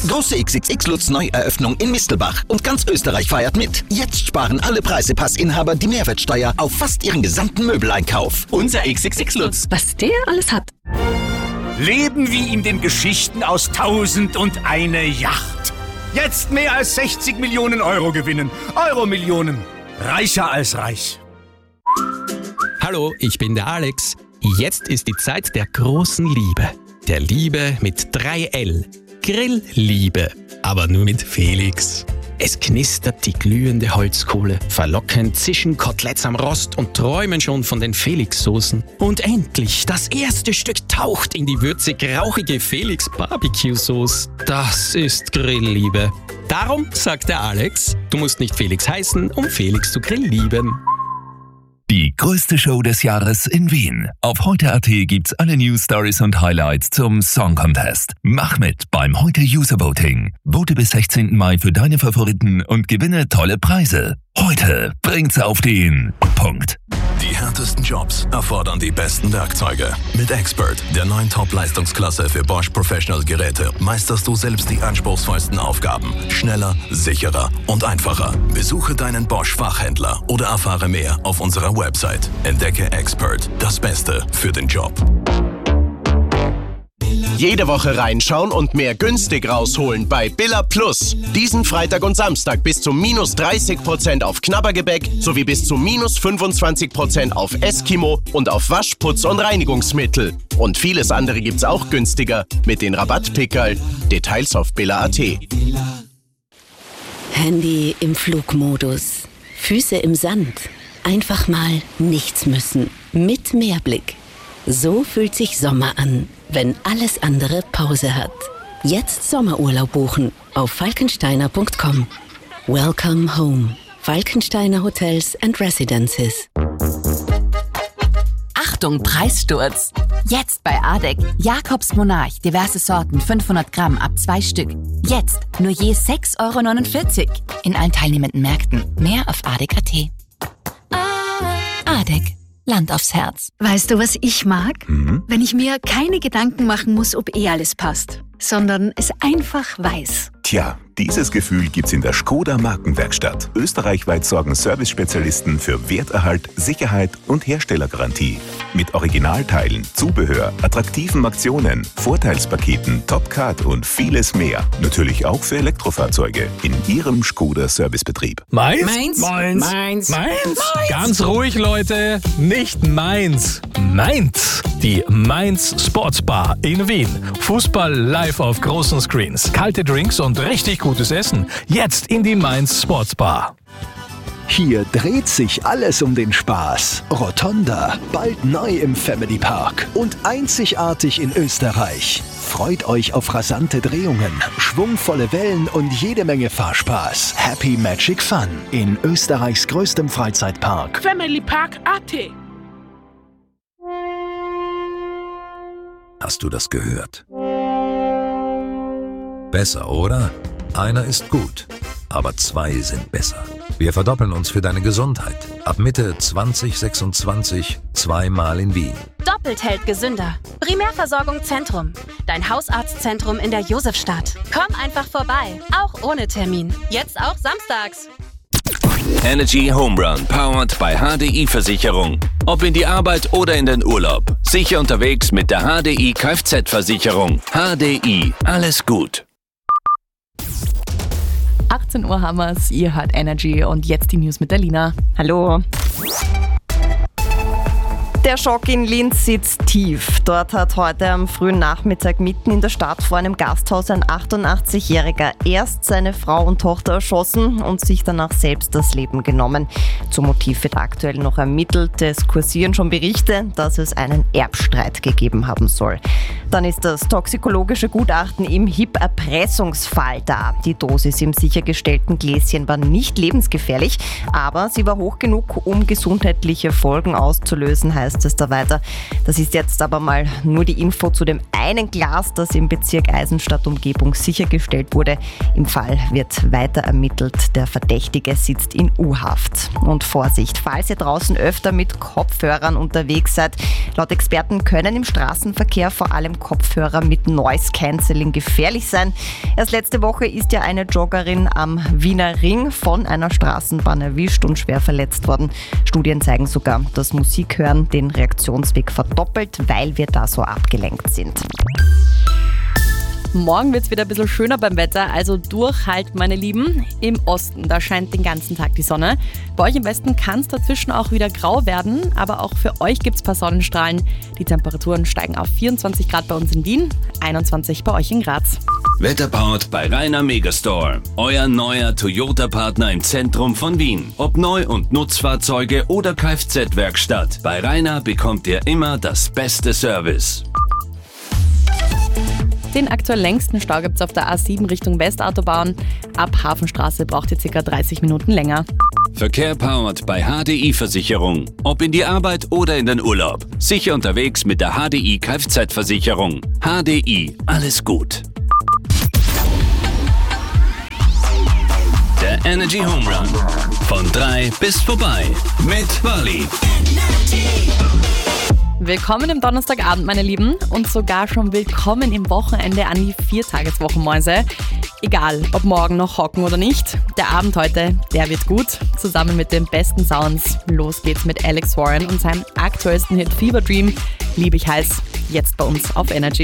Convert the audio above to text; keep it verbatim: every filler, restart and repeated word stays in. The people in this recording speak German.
Große X X X-Lutz Neueröffnung in Mistelbach und ganz Österreich feiert mit. Jetzt sparen alle Preisepassinhaber die Mehrwertsteuer auf fast ihren gesamten Möbeleinkauf. Unser X X X-Lutz. Was der alles hat. Leben wie in den Geschichten aus Tausend und eine Yacht. Jetzt mehr als sechzig Millionen Euro gewinnen. Euro-Millionen. Reicher als reich. Hallo, ich bin der Alex. Jetzt ist die Zeit der großen Liebe. Der Liebe mit drei L. Grillliebe. Aber nur mit Felix. Es knistert die glühende Holzkohle, verlockend zischen Koteletts am Rost und träumen schon von den Felix-Soßen. Und endlich, das erste Stück taucht in die würzig-rauchige Felix-Barbecue-Sauce. Das ist Grillliebe. Darum sagt der Alex, du musst nicht Felix heißen, um Felix zu grilllieben. Die größte Show des Jahres in Wien. Auf heute punkt at gibt's alle News, Stories und Highlights zum Song Contest. Mach mit beim Heute User Voting. Vote bis sechzehnten Mai für deine Favoriten und gewinne tolle Preise. Heute bringt's auf den Punkt. Die härtesten Jobs erfordern die besten Werkzeuge. Mit Expert, der neuen Top-Leistungsklasse für Bosch Professional Geräte, meisterst du selbst die anspruchsvollsten Aufgaben. Schneller, sicherer und einfacher. Besuche deinen Bosch-Fachhändler oder erfahre mehr auf unserer Website. Entdecke Expert, das Beste für den Job. Jede Woche reinschauen und mehr günstig rausholen bei Billa Plus. Diesen Freitag und Samstag bis zu minus dreißig Prozent auf Knabbergebäck sowie bis zu minus fünfundzwanzig Prozent auf Eskimo und auf Waschputz und Reinigungsmittel. Und vieles andere gibt's auch günstiger mit den Rabattpickerl. Details auf billa punkt at. Handy im Flugmodus. Füße im Sand. Einfach mal nichts müssen. Mit Mehrblick. So fühlt sich Sommer an, wenn alles andere Pause hat. Jetzt Sommerurlaub buchen auf falkensteiner punkt com. Welcome home. Falkensteiner Hotels and Residences. Achtung, Preissturz. Jetzt bei Adek. Jakobs Monarch, diverse Sorten, fünfhundert Gramm ab zwei Stück. Jetzt nur je sechs Euro neunundvierzig. In allen teilnehmenden Märkten. Mehr auf adek punkt at. Adek. Land aufs Herz. Weißt du, was ich mag? Mhm. Wenn ich mir keine Gedanken machen muss, ob eh alles passt, sondern es einfach weiß. Tja, dieses Gefühl gibt's in der Skoda Markenwerkstatt. Österreichweit sorgen Service-Spezialisten für Werterhalt, Sicherheit und Herstellergarantie. Mit Originalteilen, Zubehör, attraktiven Aktionen, Vorteilspaketen, Top-Card und vieles mehr. Natürlich auch für Elektrofahrzeuge in Ihrem Skoda-Servicebetrieb. Meins? Meins? Meins? Meins? Meins? Ganz ruhig, Leute. Nicht meins. Meins. Die Mainz Sportsbar in Wien. Fußball live auf großen Screens. Kalte Drinks und richtig gutes Essen. Jetzt in die Mainz Sportsbar. Hier dreht sich alles um den Spaß. Rotonda, bald neu im Family Park und einzigartig in Österreich. Freut euch auf rasante Drehungen, schwungvolle Wellen und jede Menge Fahrspaß. Happy Magic Fun in Österreichs größtem Freizeitpark. Family Park A T. Hast du das gehört? Besser, oder? Einer ist gut, aber zwei sind besser. Wir verdoppeln uns für deine Gesundheit. Ab Mitte zwanzig sechsundzwanzig zweimal in Wien. Doppelt hält gesünder. Primärversorgung Zentrum. Dein Hausarztzentrum in der Josefstadt. Komm einfach vorbei, auch ohne Termin. Jetzt auch samstags. Energy Home Run, powered by H D I-Versicherung. Ob in die Arbeit oder in den Urlaub. Sicher unterwegs mit der H D I Kfz-Versicherung. H D I, alles gut. achtzehn Uhr haben wir's, ihr hört Energy und jetzt die News mit der Lina. Hallo. Der Schock in Linz sitzt tief. Dort hat heute am frühen Nachmittag mitten in der Stadt vor einem Gasthaus ein achtundachtzigjähriger erst seine Frau und Tochter erschossen und sich danach selbst das Leben genommen. Zum Motiv wird aktuell noch ermittelt. Es kursieren schon Berichte, dass es einen Erbstreit gegeben haben soll. Dann ist das toxikologische Gutachten im H I P-Erpressungsfall da. Die Dosis im sichergestellten Gläschen war nicht lebensgefährlich, aber sie war hoch genug, um gesundheitliche Folgen auszulösen, heißt heißt es da weiter. Das ist jetzt aber mal nur die Info zu dem einen Glas, das im Bezirk Eisenstadt-Umgebung sichergestellt wurde. Im Fall wird weiter ermittelt. Der Verdächtige sitzt in U-Haft. Und Vorsicht, falls ihr draußen öfter mit Kopfhörern unterwegs seid. Laut Experten können im Straßenverkehr vor allem Kopfhörer mit Noise Cancelling gefährlich sein. Erst letzte Woche ist ja eine Joggerin am Wiener Ring von einer Straßenbahn erwischt und schwer verletzt worden. Studien zeigen sogar, dass Musikhören den Reaktionsweg verdoppelt, weil wir da so abgelenkt sind. Morgen wird es wieder ein bisschen schöner beim Wetter, also durchhalten, meine Lieben. Im Osten, da scheint den ganzen Tag die Sonne. Bei euch im Westen kann es dazwischen auch wieder grau werden, aber auch für euch gibt es ein paar Sonnenstrahlen. Die Temperaturen steigen auf vierundzwanzig Grad bei uns in Wien, einundzwanzig bei euch in Graz. Wetterpowered bei Rainer Megastore. Euer neuer Toyota-Partner im Zentrum von Wien. Ob Neu- und Nutzfahrzeuge oder Kfz-Werkstatt. Bei Rainer bekommt ihr immer das beste Service. Den aktuell längsten Stau gibt es auf der A sieben Richtung Westautobahn. Ab Hafenstraße braucht ihr ca. dreißig Minuten länger. Verkehr powered bei H D I Versicherung. Ob in die Arbeit oder in den Urlaub. Sicher unterwegs mit der H D I Kfz-Versicherung. H D I, alles gut. Der Energy Home Run. Von drei bis vorbei. Mit Wally. Willkommen im Donnerstagabend, meine Lieben, und sogar schon willkommen im Wochenende an die Viertageswochenmäuse. Egal, ob morgen noch hocken oder nicht, der Abend heute, der wird gut, zusammen mit den besten Sounds. Los geht's mit Alex Warren und seinem aktuellsten Hit Fever Dream, lieb ich heiß, jetzt bei uns auf Energy.